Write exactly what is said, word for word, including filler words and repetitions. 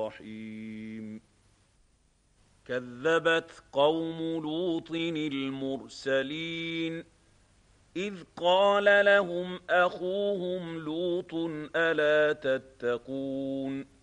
الرحيم كذبت قوم لوط المرسلين إذ قال لهم أخوهم لوط ألا تتقون